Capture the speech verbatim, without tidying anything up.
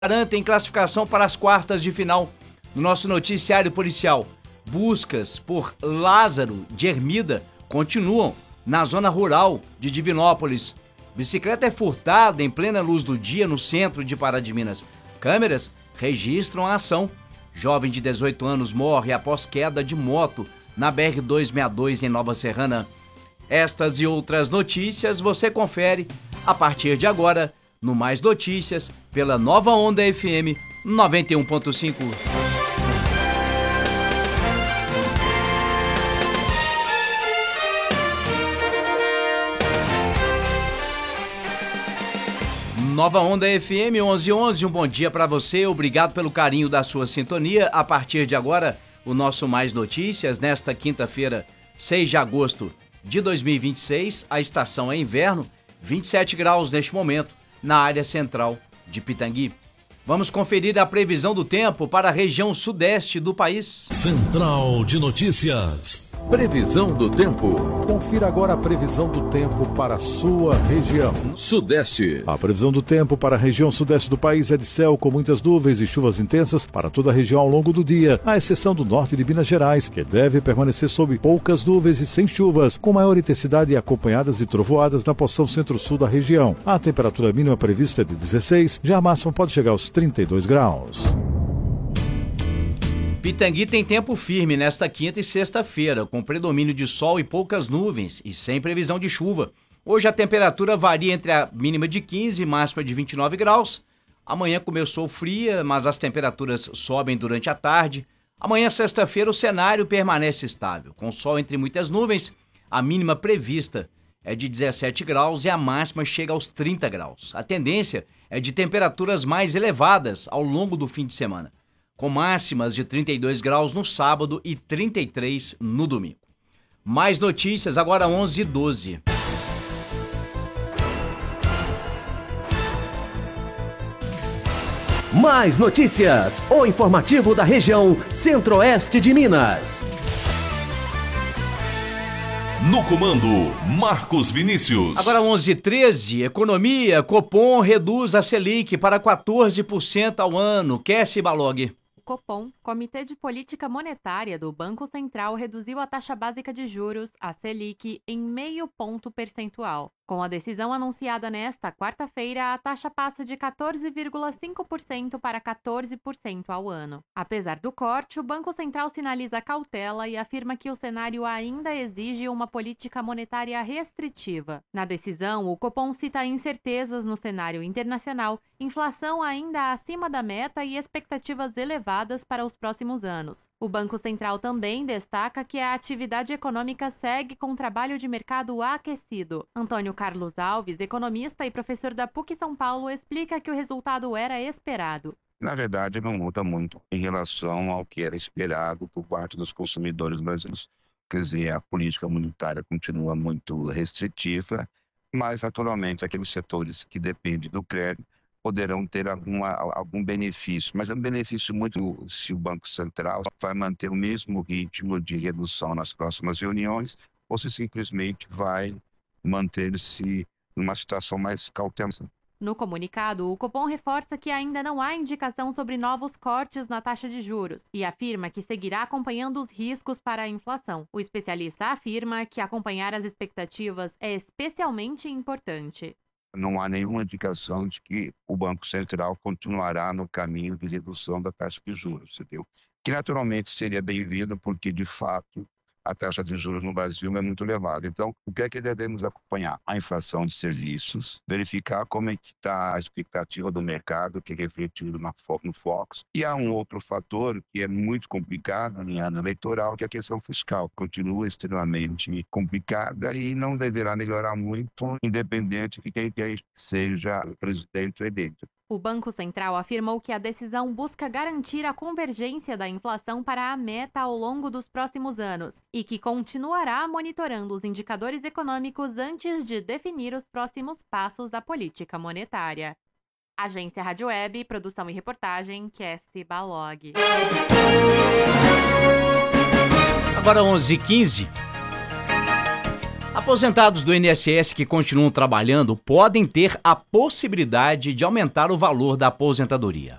Garantem classificação para as quartas de final. No nosso noticiário policial, buscas por Lázaro de Ermida continuam na zona rural de Divinópolis. Bicicleta é furtada em plena luz do dia no centro de Pará de Minas. Câmeras registram a ação. Jovem de dezoito anos morre após queda de moto na B R duzentos e sessenta e dois em Nova Serrana. Estas e outras notícias você confere a partir de agora no Mais Notícias pela Nova Onda F M noventa e um ponto cinco. Nova Onda F M onze e onze, um bom dia para você, obrigado pelo carinho da sua sintonia. A partir de agora, o nosso Mais Notícias, nesta quinta-feira, seis de agosto de dois mil e vinte e seis, a estação é inverno, vinte e sete graus neste momento, na área central de Pitangui. Vamos conferir a previsão do tempo para a região sudeste do país. Central de Notícias. Previsão do tempo. Confira agora a previsão do tempo para a sua região. Sudeste. A previsão do tempo para a região sudeste do país é de céu com muitas nuvens e chuvas intensas para toda a região ao longo do dia, à exceção do norte de Minas Gerais, que deve permanecer sob poucas nuvens e sem chuvas, com maior intensidade e acompanhadas de trovoadas na porção centro-sul da região. A temperatura mínima prevista é de dezesseis, já a máxima pode chegar aos trinta e dois graus. Pitangui tem tempo firme nesta quinta e sexta-feira, com predomínio de sol e poucas nuvens e sem previsão de chuva. Hoje a temperatura varia entre a mínima de quinze e máxima de vinte e nove graus. Amanhã começou fria, mas as temperaturas sobem durante a tarde. Amanhã, sexta-feira, o cenário permanece estável, com sol entre muitas nuvens. A mínima prevista é de dezessete graus e a máxima chega aos trinta graus. A tendência é de temperaturas mais elevadas ao longo do fim de semana, com máximas de trinta e dois graus no sábado e trinta e três no domingo. Mais notícias agora onze e doze. Mais notícias, o informativo da região Centro-Oeste de Minas. No comando, Marcos Vinícius. Agora onze e treze, economia, Copom reduz a Selic para quatorze por cento ao ano. Kessi Balog. O Copom, Comitê de Política Monetária do Banco Central, reduziu a taxa básica de juros, a Selic, em meio ponto percentual. Com a decisão anunciada nesta quarta-feira, a taxa passa de quatorze vírgula cinco por cento para quatorze por cento ao ano. Apesar do corte, o Banco Central sinaliza cautela e afirma que o cenário ainda exige uma política monetária restritiva. Na decisão, o Copom cita incertezas no cenário internacional, inflação ainda acima da meta e expectativas elevadas para os próximos anos. O Banco Central também destaca que a atividade econômica segue com trabalho de mercado aquecido. Antônio Carlos Alves, economista e professor da P U C São Paulo, explica que o resultado era esperado. Na verdade, não muda muito em relação ao que era esperado por parte dos consumidores brasileiros. Quer dizer, a política monetária continua muito restritiva, mas, naturalmente, aqueles setores que dependem do crédito poderão ter alguma, algum benefício, mas é um benefício muito se o Banco Central vai manter o mesmo ritmo de redução nas próximas reuniões ou se simplesmente vai manter-se numa situação mais cautelosa. No comunicado, o Copom reforça que ainda não há indicação sobre novos cortes na taxa de juros e afirma que seguirá acompanhando os riscos para a inflação. O especialista afirma que acompanhar as expectativas é especialmente importante. Não há nenhuma indicação de que o Banco Central continuará no caminho de redução da taxa de juros, entendeu? Que naturalmente seria bem-vindo porque, de fato, a taxa de juros no Brasil é muito elevada. Então, o que é que devemos acompanhar? A inflação de serviços, verificar como é que está a expectativa do mercado, que é refletido na, no Fox. E há um outro fator que é muito complicado em ano eleitoral, que é a questão fiscal. Continua extremamente complicada e não deverá melhorar muito, independente de quem quer seja o presidente eleito. O Banco Central afirmou que a decisão busca garantir a convergência da inflação para a meta ao longo dos próximos anos e que continuará monitorando os indicadores econômicos antes de definir os próximos passos da política monetária. Agência Rádio Web, produção e reportagem, Kessi Balog. Agora onze e quinze. Aposentados do I N S S que continuam trabalhando podem ter a possibilidade de aumentar o valor da aposentadoria.